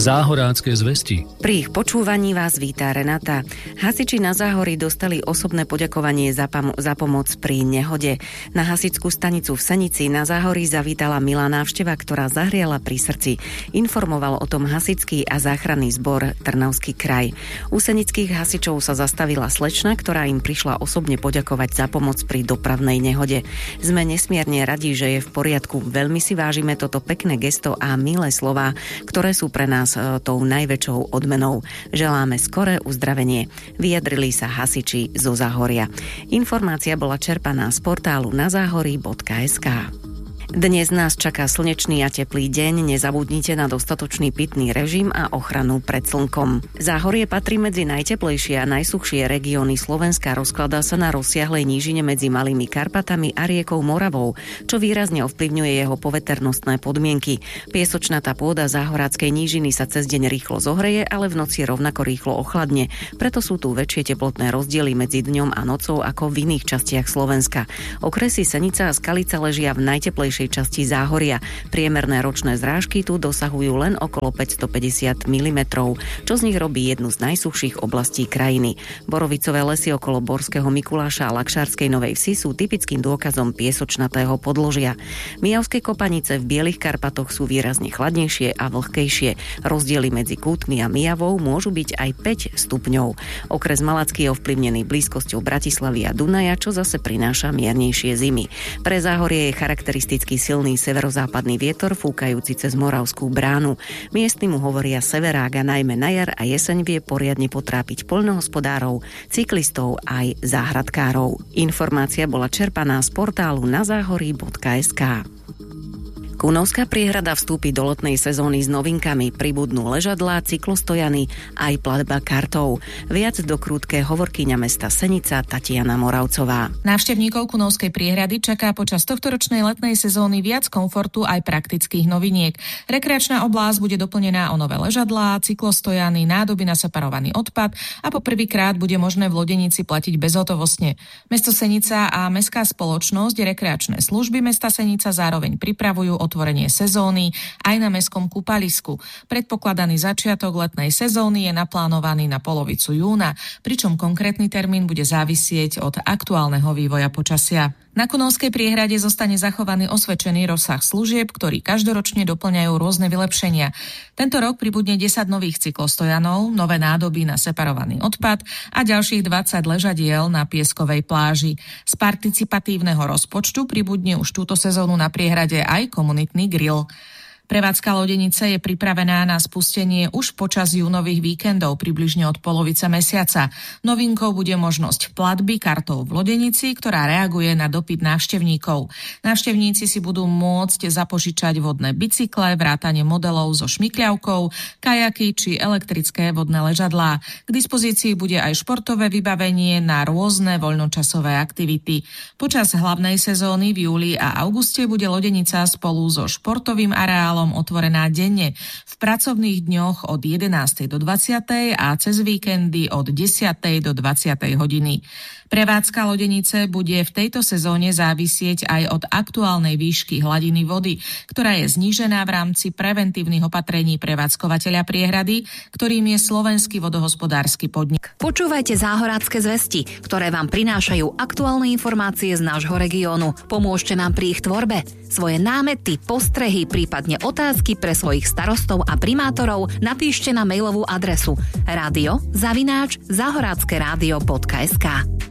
Záhorácké zvesti. Pri ich počúvaní vás víta Renata. Hasiči na Záhorí dostali osobné poďakovanie za pomoc pri nehode. Na hasičskú stanicu v Senici na Záhorí zavítala milá návšteva, ktorá zahriala pri srdci. Informoval o tom hasičský a záchranný zbor Trnavský kraj. U senických hasičov sa zastavila slečna, ktorá im prišla osobne poďakovať za pomoc pri dopravnej nehode. Sme nesmierne radi, že je v poriadku. Veľmi si vážime toto pekné gesto a milé slová, ktoré sú pre nás tou najväčšou odmenou. Želáme skoré uzdravenie. Vyjadrili sa hasiči zo Záhoria. Informácia bola čerpaná z portálu nazáhorí.sk. Dnes nás čaká slnečný a teplý deň, nezabudnite na dostatočný pitný režim a ochranu pred slnkom. Záhorie patrí medzi najteplejšie a najsuchšie regióny Slovenska, rozkladá sa na rozsiahlej nížine medzi Malými Karpatami a riekou Moravou, čo výrazne ovplyvňuje jeho poveternostné podmienky. Piesočnatá pôda záhoráckej nížiny sa cez deň rýchlo zohreje, ale v noci rovnako rýchlo ochladne, preto sú tu väčšie teplotné rozdiely medzi dňom a nocou ako v iných častiach Slovenska. Okresy Senica a Skalica ležia v najteplejšej časti Záhoria. Priemerné ročné zrážky tu dosahujú len okolo 550 mm, čo z nich robí jednu z najsuchších oblastí krajiny. Borovicové lesy okolo Borského Mikuláša a Lakšárskej Novej Vsi sú typickým dôkazom piesočnatého podložia. Mijavské kopanice v Bielých Karpatoch sú výrazne chladnejšie a vlhkejšie. Rozdiely medzi Kútmi a Mijavou môžu byť aj 5 stupňov. Okres Malacký je ovplyvnený blízkosťou Bratislavy a Dunaja, čo zase prináša miernejšie zimy. Pre Záhorie je charakteristický silný severozápadný vietor fúkajúci cez Moravskú bránu. Miestni mu hovoria severák a najmä na jar a jeseň vie poriadne potrápiť poľnohospodárov, cyklistov aj záhradkárov. Informácia bola čerpaná z portálu nazáhorí.sk. Kunovská priehrada vstúpi do letnej sezóny s novinkami, pribudnú ležadlá, cyklostojany aj platba kartou. Viac do krútke hovorkyňa mesta Senica Tatiana Moravcová. Návštevníkov Kunovskej priehrady čaká počas tohtoročnej letnej sezóny viac komfortu aj praktických noviniek. Rekreačná oblasť bude doplnená o nové ležadlá, cyklostojany, nádoby na separovaný odpad a poprvýkrát bude možné v lodenici platiť bezhotovostne. Mesto Senica a mestská spoločnosť rekreačné služby mesta Senica zároveň pripravujú otvorenie sezóny aj na mestskom kúpalisku. Predpokladaný začiatok letnej sezóny je naplánovaný na polovicu júna, pričom konkrétny termín bude závisieť od aktuálneho vývoja počasia. Na Kunovskej priehrade zostane zachovaný osvedčený rozsah služieb, ktorý každoročne doplňajú rôzne vylepšenia. Tento rok pribudne 10 nových cyklostojanov, nové nádoby na separovaný odpad a ďalších 20 ležadiel na pieskovej pláži. Z participatívneho rozpočtu pribudne už túto sezónu na priehrade aj komunitný grill. Prevádzka lodenice je pripravená na spustenie už počas júnových víkendov, približne od polovice mesiaca. Novinkou bude možnosť platby kartou v lodenici, ktorá reaguje na dopyt návštevníkov. Návštevníci si budú môcť zapožičať vodné bicykle, vrátane modelov so šmykľavkou, kajaky či elektrické vodné ležadlá. K dispozícii bude aj športové vybavenie na rôzne voľnočasové aktivity. Počas hlavnej sezóny v júli a auguste bude lodenica spolu so športovým areálom otvorená denne, v pracovných dňoch od 11. do 20. a cez víkendy od 10. do 20. hodiny. Prevádzka lodenice bude v tejto sezóne závisieť aj od aktuálnej výšky hladiny vody, ktorá je znížená v rámci preventívnych opatrení prevádzkovateľa priehrady, ktorým je Slovenský vodohospodársky podnik. Počúvajte Záhorácké zvesti, ktoré vám prinášajú aktuálne informácie z nášho regiónu. Pomôžte nám pri ich tvorbe. Svoje námety, postrehy, prípadne otázky pre svojich starostov a primátorov napíšte na mailovú adresu radio@zahorackeradio.sk.